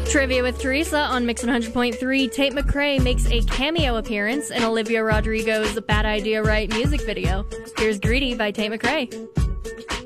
Trivia with Teresa on Mix 100.3. Tate McRae makes a cameo appearance in Olivia Rodrigo's Bad Idea Right music video. Here's Greedy by Tate McRae.